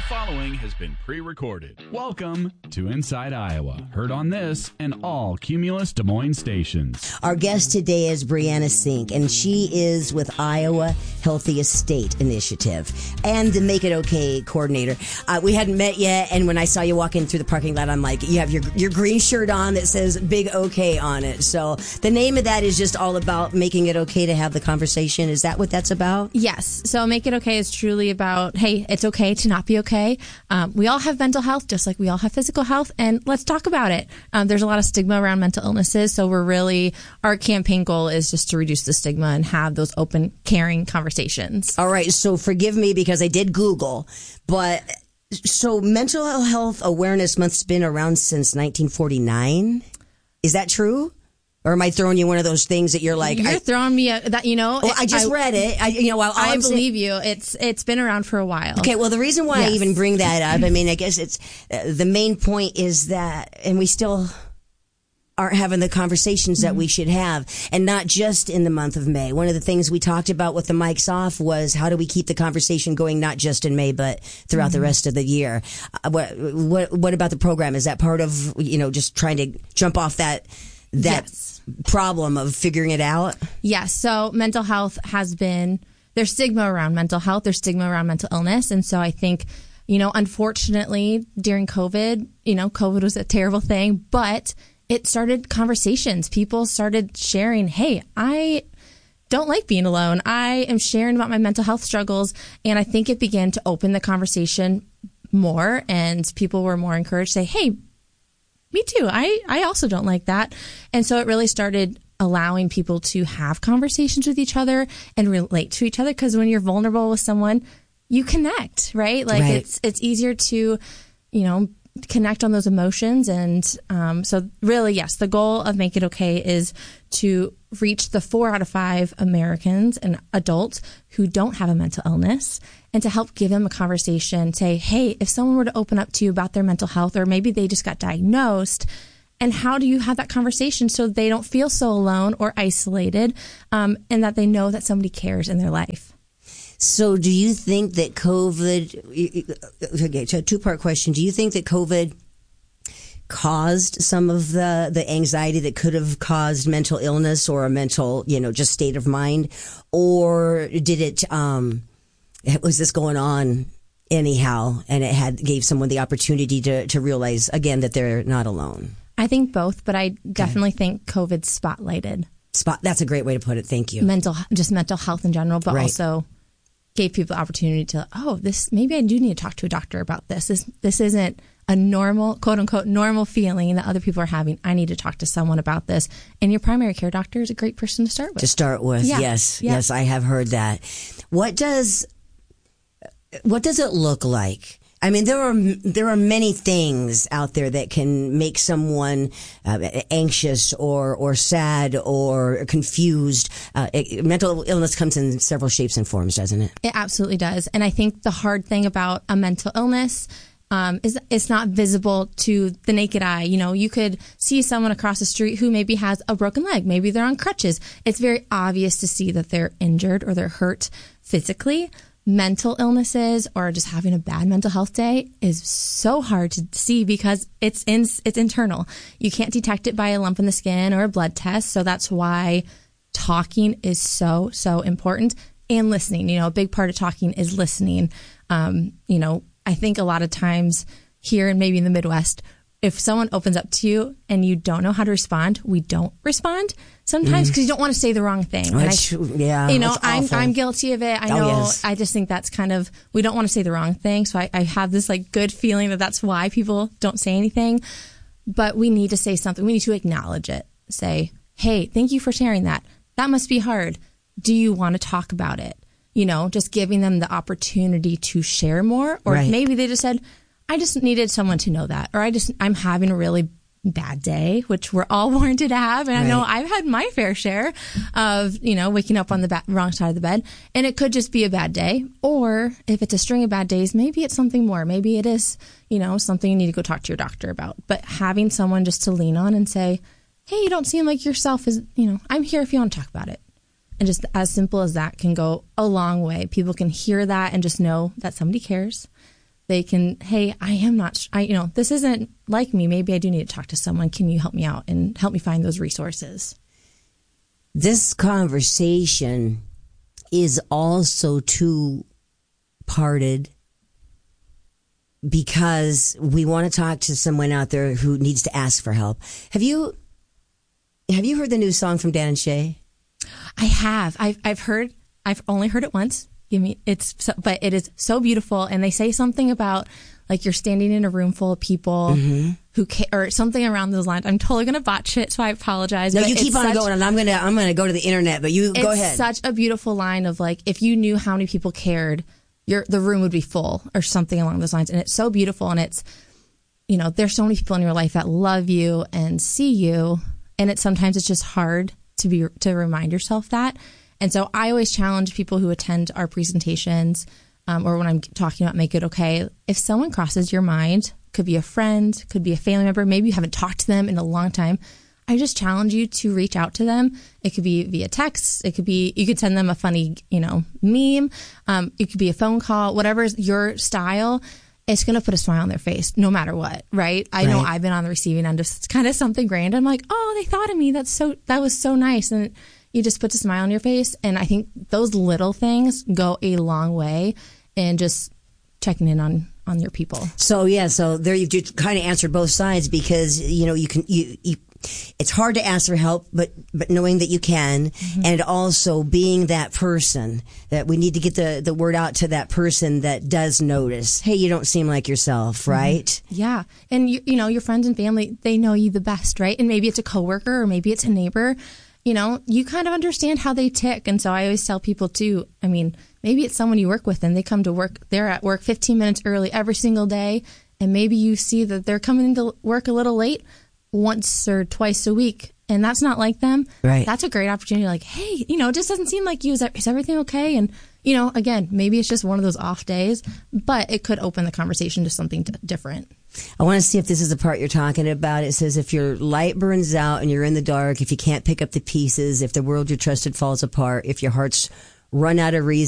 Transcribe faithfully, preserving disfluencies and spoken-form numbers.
following has been pre-recorded. Welcome to Inside Iowa. Heard on this and all Cumulus Des Moines stations. Our guest today is Brianna Sink, and she is with Iowa Healthy Estate Initiative and the Make It Okay coordinator. Uh, we hadn't met yet, and when I saw you walking through the parking lot, I'm like, you have your your green shirt on that says Big OK on it. So the name of that is just all about making it okay to have the conversation. Is that what that's about? Yes. So Make It Okay is truly about, hey, it's okay to not be okay. Um, we all have mental health, just like we all have physical health, and let's talk about it. Um, there's a lot of stigma around mental illnesses, so we're really, our campaign goal is just to reduce the stigma and have those open, caring conversations. All right, so forgive me because I did Google, but so Mental Health Awareness Month's been around since nineteen forty-nine? Is that true? Or am I throwing you one of those things that you're like... You're I, throwing me a, that, you know... Well, I just I, read it. I, you know, all I I'm believe saying, you. It's It's been around for a while. Okay, well, the reason why yes. I even bring that up, I mean, I guess it's... Uh, the main point is that, and we still aren't having the conversations that mm-hmm. we should have, and not just in the month of May. One of the things we talked about with the mics off was how do we keep the conversation going not just in May, but throughout mm-hmm. the rest of the year. Uh, what, what, what about the program? Is that part of, you know, just trying to jump off that... that yes. problem of figuring it out? Yes. So mental health has been, there's stigma around mental health, there's stigma around mental illness. And so I think, you know, unfortunately during COVID, you know, COVID was a terrible thing, but it started conversations. People started sharing, hey, I don't like being alone. I am sharing about my mental health struggles. And I think it began to open the conversation more, and people were more encouraged to say, hey, me too. I, I also don't like that. And so it really started allowing people to have conversations with each other and relate to each other. Because when you're vulnerable with someone, you connect, right? Like right. it's it's easier to, you know, connect on those emotions. And um, so really, yes, the goal of Make It Okay is to reach the four out of five Americans and adults who don't have a mental illness, and to help give them a conversation, say, hey, if someone were to open up to you about their mental health, or maybe they just got diagnosed, and how do you have that conversation so they don't feel so alone or isolated, um, and that they know that somebody cares in their life? So do you think that COVID, okay, so a two-part question, do you think that COVID caused some of the, the anxiety that could have caused mental illness or a mental, you know, just state of mind? Or did it, um, was this going on anyhow, and it had gave someone the opportunity to, to realize, again, that they're not alone? I think both, but I definitely okay. think COVID spotlighted. Spot. That's a great way to put it. Thank you. Mental, just mental health in general, but right. also gave people the opportunity to, oh, this, maybe I do need to talk to a doctor about this. This, this isn't a normal, quote unquote, normal feeling that other people are having. I need to talk to someone about this. And your primary care doctor is a great person to start with. To start with. Yeah. Yes. Yeah. Yes. I have heard that. What does, what does it look like? I mean, there are there are many things out there that can make someone uh, anxious or or sad or confused. Uh, it, mental illness comes in several shapes and forms, doesn't it? It absolutely does. And I think the hard thing about a mental illness um, is it's not visible to the naked eye. You know, you could see someone across the street who maybe has a broken leg. Maybe they're on crutches. It's very obvious to see that they're injured or they're hurt physically. Mental illnesses or just having a bad mental health day is so hard to see because it's in, it's internal. You can't detect it by a lump in the skin or a blood test. So that's why talking is so, so important, and listening. You know, a big part of talking is listening. Um, you know, I think a lot of times here and maybe in the Midwest, if someone opens up to you and you don't know how to respond, we don't respond sometimes because mm. you don't want to say the wrong thing. And I, yeah, you know, I'm I'm guilty of it. I oh, know. Yes. I just think that's kind of, we don't want to say the wrong thing. So I, I have this like good feeling that that's why people don't say anything. But we need to say something. We need to acknowledge it. Say, hey, thank you for sharing that. That must be hard. Do you want to talk about it? You know, just giving them the opportunity to share more. Or right. maybe they just said, I just needed someone to know that. Or I just, I'm having a really bad day, which we're all warranted to have. And right. I know I've had my fair share of, you know, waking up on the ba- wrong side of the bed. And it could just be a bad day. Or if it's a string of bad days, maybe it's something more. Maybe it is, you know, something you need to go talk to your doctor about. But having someone just to lean on and say, hey, you don't seem like yourself is, you know, I'm here if you want to talk about it. And just as simple as that can go a long way. People can hear that and just know that somebody cares. they can, hey, I am not, I, you know, this isn't like me. Maybe I do need to talk to someone. Can you help me out and help me find those resources? This conversation is also two-parted because we want to talk to someone out there who needs to ask for help. Have you have you heard the new song from Dan and Shay? I have. I've I've heard. I've only heard it once. Give me it's, so, but it is so beautiful. And they say something about like you're standing in a room full of people mm-hmm. who ca- or something around those lines. I'm totally gonna botch it, so I apologize. No, but you keep on such, going, and I'm gonna I'm gonna go to the internet. But you go ahead. It's such a beautiful line of like if you knew how many people cared, your the room would be full or something along those lines. And it's so beautiful. And it's, you know, there's so many people in your life that love you and see you, and it's sometimes it's just hard to be to remind yourself that. And so I always challenge people who attend our presentations um, or when I'm talking about Make It Okay, if someone crosses your mind, could be a friend, could be a family member, maybe you haven't talked to them in a long time, I just challenge you to reach out to them. It could be via text. It could be, you could send them a funny, you know, meme. Um, it could be a phone call, whatever's your style. It's going to put a smile on their face no matter what, right? I right. know I've been on the receiving end of kind of something grand. I'm like, oh, they thought of me. That's so, that was so nice. And you just put a smile on your face. And I think those little things go a long way in just checking in on, on your people. So, yeah, so there you've just kind of answered both sides because, you know, you can, you, you it's hard to ask for help, but, but knowing that you can mm-hmm. and also being that person that we need to get the, the word out to that person that does notice, hey, you don't seem like yourself, right? Mm-hmm. Yeah. And, you, you know, your friends and family, they know you the best, right? And maybe it's a coworker or maybe it's a neighbor. You know, you kind of understand how they tick. And so I always tell people too, I mean, maybe it's someone you work with and they come to work, they're at work fifteen minutes early every single day. And maybe you see that they're coming into work a little late once or twice a week. And that's not like them. Right. That's a great opportunity. Like, hey, you know, it just doesn't seem like you. Is, that, is everything okay? And, you know, again, maybe it's just one of those off days, but it could open the conversation to something d- different. I want to see if this is the part you're talking about. It says, if your light burns out and you're in the dark, if you can't pick up the pieces, if the world you trusted falls apart, if your heart's run out of reason,